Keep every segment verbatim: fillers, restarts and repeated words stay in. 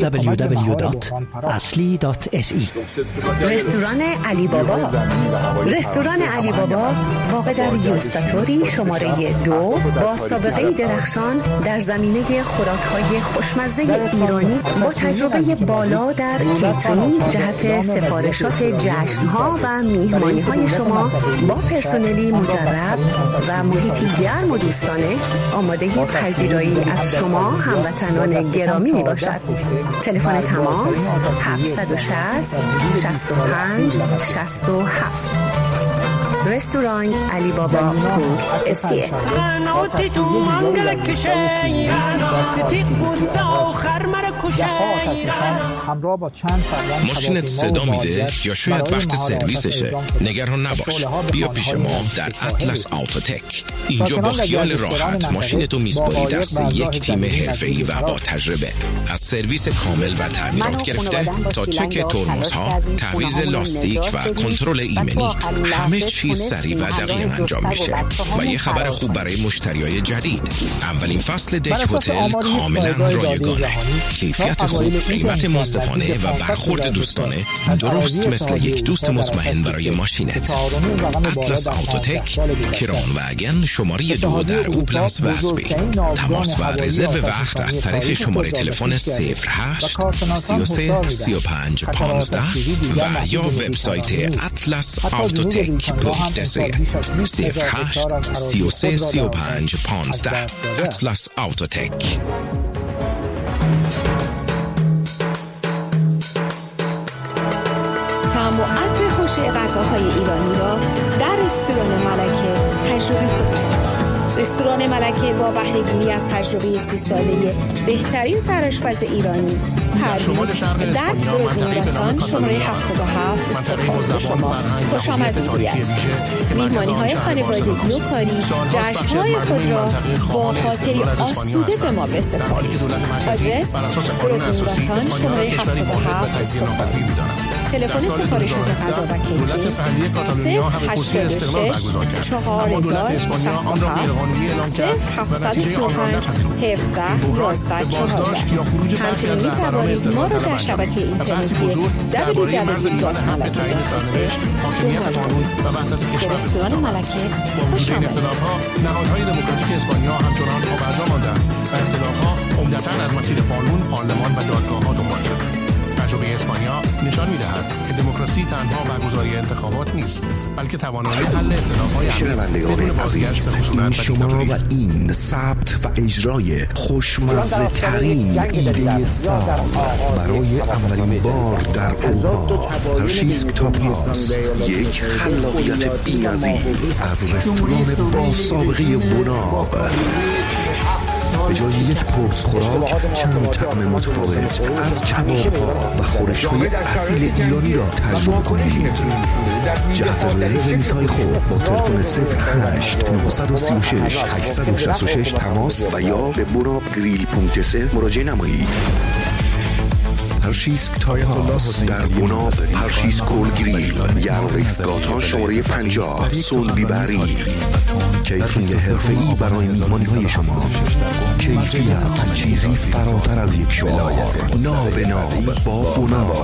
دبلیو دبلیو دات اصلی دات اس ای. رستوران علی بابا. رستوران علی بابا واقع در یوستاتوری شماره دو با سابقه درخشان در زمینه خوراک‌های خوشمزه ایرانی با تجربه بالا در کیترینگ جهت سفارشات جشن‌ها و میهمانی‌های شما با پرسنلی مجرب و محیطی گرم و دوستانه آماده پذیرایی از شما هموطنان گرامی می باشد. تلفن تماس هفت شش صفر شش پنج شش هفت. رستوران علی بابا اسیه. ماشینت صدا میده یا شاید وقت سرویسشه؟ نگران نباش، بیا پیش ما در اطلس آوتوتک. اینجا با خیال راحت ماشینتو میسپاری دست یک تیم حرفه‌ای و با تجربه. از سرویس کامل و تعمیرات گرفته تا چک ترمزها، تعویض لاستیک و کنترل ایمنی، همه چیز سریع و دقیق انجام میشه. و یه خبر خوب برای مشتریای جدید، اولین فصل دک هتل کاملا رایگانه، کیفیت خوب، قیمت منصفانه و برخورد دوستانه، درست مثل یک دوست مطمئن برای ماشینت. اطلس آوتوتک، کران وگن، شماره دو در اوپلاس و اسبی. تماس و رزرو وقت از طریق شماره تلفن صفر هشت سی و سه سی و پنج پانزده و یا وبسایت اطلس آوتوتک پشت سه صفر هشت سی و سه سی و پنج پانزده. اطلس آوتوتک. طعم و عطر خوش غذاهای ایرانی را در رستوران ملکه تجربه کنید. رستوران ملکه با بهره‌گیری از تجربه سی ساله بهترین سرآشپز ایرانی پرویز در دورتان شماره هفتاد و هفت استکهلم به شما خوش آمد می‌گوید. میهمانی‌های خانوادگی و کاری جشن‌های خود را با خاطری آسوده به ما بسپارید. آدرس دورتان شماره هفتاد و هفت استکهلم. تلفن سفارشات غذا و کیترینگ صفر هشتاد و شش چهار هزار شصت و هفت صفر هفتصد و سی و پنج هفده یازده چهارده. همچنین می توانید ما را در شبکه اینترنتی دبلیو دبلیو دات ملکه دات اس ای دنبال کنید. رستوران ملکه خوش آمدید. اختلاف‌ها نهادهای دموکراتیک اسپانیا همچنان پابرجا ماندند و اختلاف‌ها عمدتاً از مسیر قانون، پارلمان و دادگاه‌ها دنبال شد. تجربه اسپانیا نشان می‌دهد که دموکراسی تنها برگزاری انتخابات نیست، بلکه توانایی حل اختلاف‌های شنوندگان عزیز، این شما و این ثبت و اجرای خوشمزه ترین ایده سال برای اولین بار در اروپا. هرشیسک تاپاس، یک خلاقیت بی‌نظیر از رستوران با سابقه بناب. به جای یک پرس خوراک چند طعم متفاوت از کباب‌ها و خورش‌های اصیل ایرانی را تجربه کنید. جهت رزرو میزهای خود با تلفن صفر هشت نه سه شش هشت شش شش تماس و یا به بناب گریل پونکت سه مراجعه نمایید. هرشیسک تاپاس در بناب هرشیز کول گریل، یارریکس گاتان شماره پنجاه سولبی بری. کیفیت حرفه‌ای برای میهمانی‌های شما، کیفیت چیزی فراتر از یک شعار. ناب ناب با بناب.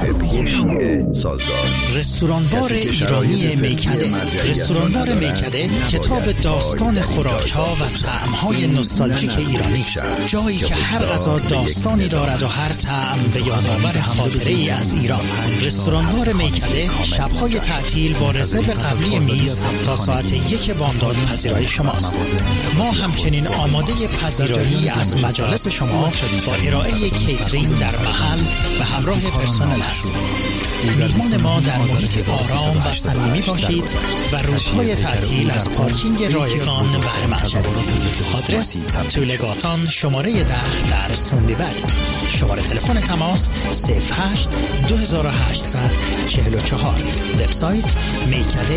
رستورانبار ایرانی میکده. رستورانبار میکده کتاب داستان خوراک‌ها و طعم‌های نوستالژیک ایرانی است. جایی که هر غذا داستانی دارد و هر طعم به یادآور خاطره‌ای از ایران. رستورانبار میکده شب‌های تعطیل با رزرو قبلی میز تا ساعت یک بامداد پذیرایی شماست. ما همچنین آماده پذیرایی از مجالس شما با ارائه کیترینگ در محل و همراه پرسنل هستیم. میهمان ما در محیط آرام و صمیمی باشید و روزهای تعطیل از پارکینگ رایگان بهره مند شوید. آدرس طولگاتان شماره ده در سوندیبری. شماره تلفن تماس صفر هشت دو هزار و هشتصد چهل و چهار. وبسایت میکده